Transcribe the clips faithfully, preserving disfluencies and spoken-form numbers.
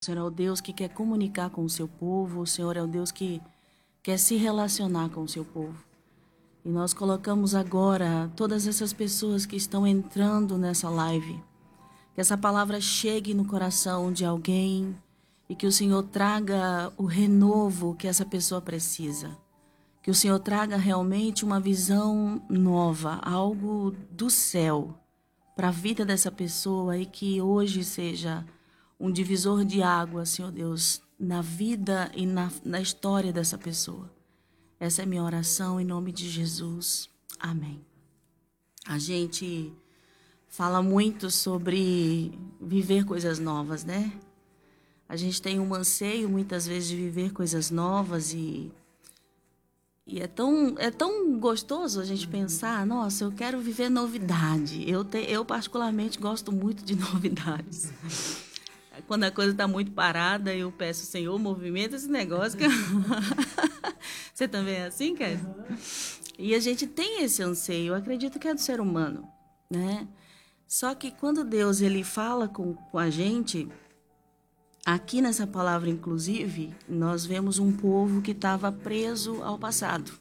Senhor é o Deus que quer comunicar com o seu povo. O Senhor é o Deus que quer se relacionar com o seu povo. E nós colocamos agora todas essas pessoas que estão entrando nessa live. Que essa palavra chegue no coração de alguém e que o Senhor traga o renovo que essa pessoa precisa. Que o Senhor traga realmente uma visão nova, algo do céu para a vida dessa pessoa e que hoje seja um divisor de água, Senhor Deus, na vida e na, na história dessa pessoa. Essa é a minha oração em nome de Jesus. Amém. A gente fala muito sobre viver coisas novas, né? A gente tem um anseio muitas vezes de viver coisas novas e, e é, tão, é tão gostoso a gente pensar, nossa, eu quero viver novidade. Eu, te, eu particularmente gosto muito de novidades. Quando a coisa está muito parada, eu peço, Senhor, movimenta esse negócio. Que... Você também é assim, Kézia? Uhum. E a gente tem esse anseio, eu acredito que é do ser humano, né? Só que quando Deus ele fala com, com a gente, aqui nessa palavra, inclusive, nós vemos um povo que estava preso ao passado.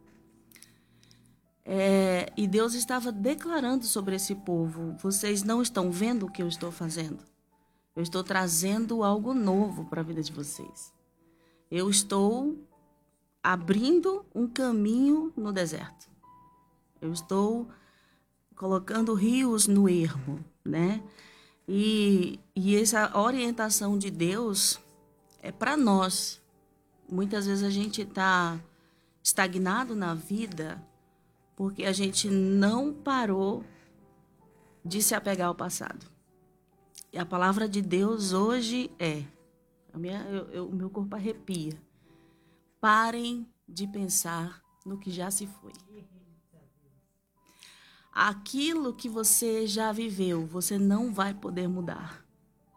É, e Deus estava declarando sobre esse povo, vocês não estão vendo o que eu estou fazendo? Eu estou trazendo algo novo para a vida de vocês. Eu estou abrindo um caminho no deserto. Eu estou colocando rios no ermo, né? E, e essa orientação de Deus é para nós. Muitas vezes a gente está estagnado na vida porque a gente não parou de se apegar ao passado. E a palavra de Deus hoje é, a minha, eu, eu, o meu corpo arrepia. Parem de pensar no que já se foi. Aquilo que você já viveu, você não vai poder mudar.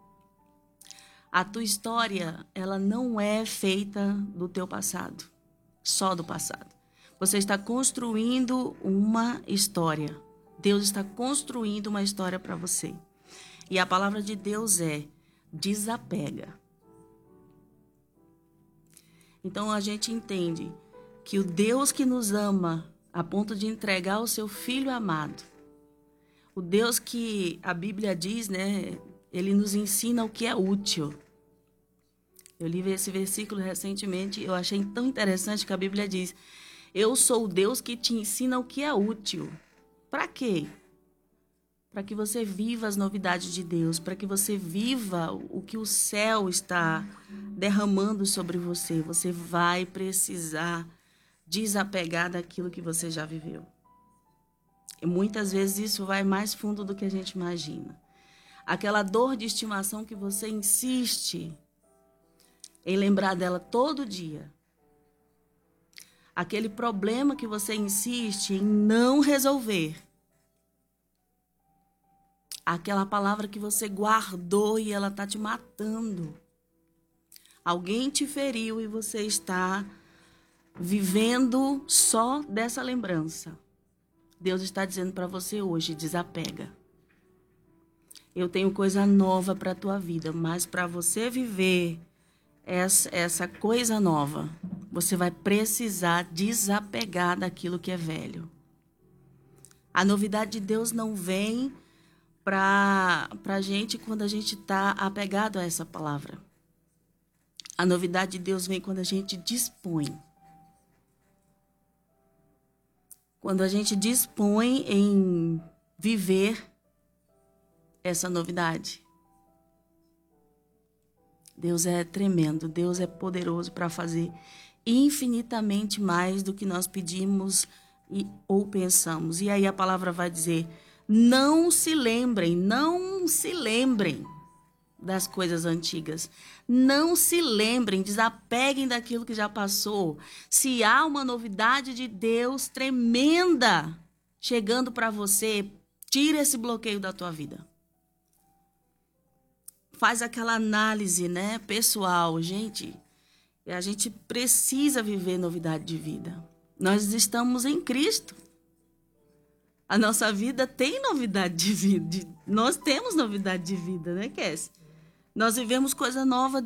A tua história, ela não é feita do teu passado, só do passado. Você está construindo uma história. Deus está construindo uma história para você. E a palavra de Deus é desapega. Então a gente entende que o Deus que nos ama a ponto de entregar o seu Filho amado, o Deus que a Bíblia diz, né, ele nos ensina o que é útil. Eu li esse versículo recentemente, eu achei tão interessante que a Bíblia diz, eu sou o Deus que te ensina o que é útil. Para quê? Para que você viva as novidades de Deus, para que você viva o que o céu está derramando sobre você. Você vai precisar desapegar daquilo que você já viveu. E muitas vezes isso vai mais fundo do que a gente imagina. Aquela dor de estimação que você insiste em lembrar dela todo dia. Aquele problema que você insiste em não resolver. Aquela palavra que você guardou e ela está te matando. Alguém te feriu e você está vivendo só dessa lembrança. Deus está dizendo para você hoje, desapega. Eu tenho coisa nova para a tua vida, mas para você viver essa, essa coisa nova, você vai precisar desapegar daquilo que é velho. A novidade de Deus não vem para a gente quando a gente está apegado a essa palavra. A novidade de Deus vem quando a gente dispõe. Quando a gente dispõe em viver essa novidade. Deus é tremendo, Deus é poderoso para fazer infinitamente mais do que nós pedimos e, ou pensamos. E aí a palavra vai dizer, não se lembrem, não se lembrem das coisas antigas. Não se lembrem, desapeguem daquilo que já passou. Se há uma novidade de Deus tremenda chegando para você, tira esse bloqueio da tua vida. Faz aquela análise, né, pessoal. Gente, a gente precisa viver novidade de vida. Nós estamos em Cristo. A nossa vida tem novidade de vida. Nós temos novidade de vida, né, Kézia? Nós vivemos coisa nova